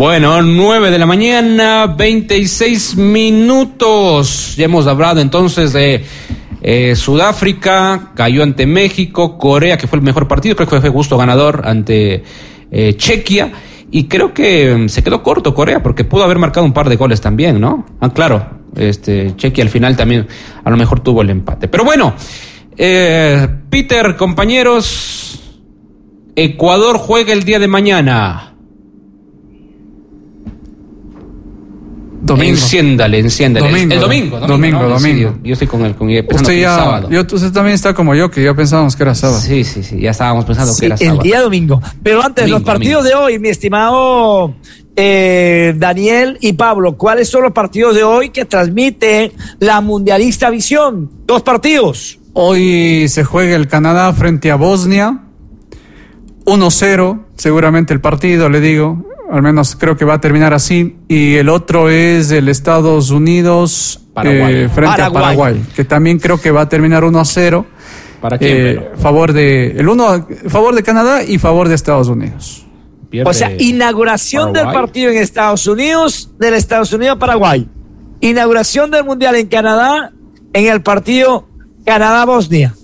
Bueno, 9 de la mañana, 26 minutos. Ya hemos hablado entonces de Sudáfrica, cayó ante México, Corea, que fue el mejor partido, creo que fue justo ganador ante Chequia, y creo que se quedó corto Corea, porque pudo haber marcado un par de goles también, ¿no? Claro, Chequia al final también a lo mejor tuvo el empate. Pero bueno, Peter, compañeros, Ecuador juega el día de mañana. Domingo. Enciéndale. Domingo. El domingo. Sí, yo estoy con el pensando que es sábado. Usted también está como yo, que ya pensábamos que era sábado. Sí, ya estábamos pensando que era sábado. El día domingo. Pero antes, los partidos de hoy, mi estimado Daniel y Pablo, ¿cuáles son los partidos de hoy que transmite la Mundialista Visión? 2 partidos. Hoy se juega el Canadá frente a Bosnia. 1-0, seguramente el partido, le digo. Al menos creo que va a terminar así. Y el otro es el Estados Unidos frente a Paraguay, que también creo que va a terminar 1-0. ¿Para quién? Favor de Canadá y favor de Estados Unidos. O sea, inauguración Paraguay del partido en Estados Unidos, del Estados Unidos a Paraguay. Inauguración del Mundial en Canadá, en el partido Canadá-Bosnia.